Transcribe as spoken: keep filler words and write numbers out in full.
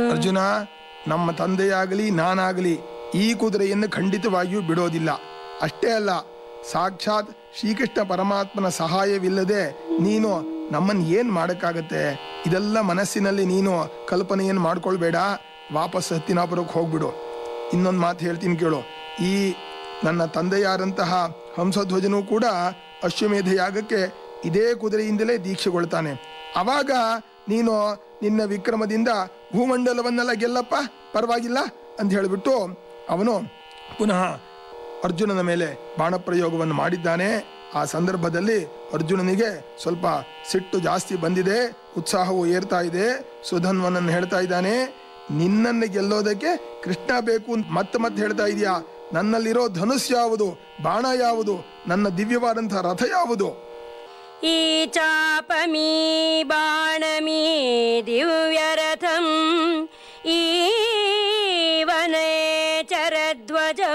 ಅರ್ಜುನ, ನಮ್ಮ ತಂದೆಯಾಗಲಿ ನಾನಾಗಲಿ ಈ ಕುದುರೆಯನ್ನು ಖಂಡಿತವಾಗಿಯೂ ಬಿಡೋದಿಲ್ಲ. ಅಷ್ಟೇ ಅಲ್ಲ, ಸಾಕ್ಷಾತ್ ಶ್ರೀಕೃಷ್ಣ ಪರಮಾತ್ಮನ ಸಹಾಯವಿಲ್ಲದೆ ನೀನು ನಮ್ಮನ್ನು ಏನ್ ಮಾಡಕ್ಕಾಗತ್ತೆ? ಇದೆಲ್ಲ ಮನಸ್ಸಿನಲ್ಲಿ ನೀನು ಕಲ್ಪನೆಯನ್ನು ಮಾಡ್ಕೊಳ್ಬೇಡ. ವಾಪಸ್ ಹತ್ತಿನಾಪುರಕ್ಕೆ ಹೋಗ್ಬಿಡು. ಇನ್ನೊಂದು ಮಾತು ಹೇಳ್ತೀನಿ ಕೇಳು. ಈ ನನ್ನ ತಂದೆಯಾರಂತಹ ಹಂಸಧ್ವಜನೂ ಕೂಡ ಅಶ್ವಮೇಧ ಯಾಗಕ್ಕೆ ಇದೇ ಕುದುರೆಯಿಂದಲೇ ದೀಕ್ಷೆಗೊಳ್ತಾನೆ. ಅವಾಗ ನೀನು ನಿನ್ನ ವಿಕ್ರಮದಿಂದ ಭೂಮಂಡಲವನ್ನೆಲ್ಲ ಗೆಲ್ಲಪ್ಪ, ಪರವಾಗಿಲ್ಲ ಅಂತ ಹೇಳಿಬಿಟ್ಟು ಅವನು ಪುನಃ ಅರ್ಜುನನ ಮೇಲೆ ಬಾಣಪ್ರಯೋಗವನ್ನು ಮಾಡಿದ್ದಾನೆ. ಆ ಸಂದರ್ಭದಲ್ಲಿ ಅರ್ಜುನನಿಗೆ ಸ್ವಲ್ಪ ಸಿಟ್ಟು ಜಾಸ್ತಿ ಬಂದಿದೆ, ಉತ್ಸಾಹವು ಏರ್ತಾ ಇದೆ. ಸುಧನ್ವನನ್ನು ಹೇಳ್ತಾ ಇದ್ದಾನೆ, ನಿನ್ನನ್ನು ಗೆಲ್ಲೋದಕ್ಕೆ ಕೃಷ್ಣ ಬೇಕು ಮತ್ತೆ ಮತ್ತೆ ಹೇಳ್ತಾ ಇದೆಯಾ? ನನ್ನಲ್ಲಿರೋ ಧನುಸ್ ಯಾವುದು, ಬಾಣ ಯಾವುದು, ನನ್ನ ದಿವ್ಯವಾದಂತಹ ರಥ ಯಾವುದು? ಈ ಚಾಪಮೀ ಬಾಣಮೀ ದಿವ್ಯರಥಂ ಈ ವನೇ ಚರಧ್ವಜಂ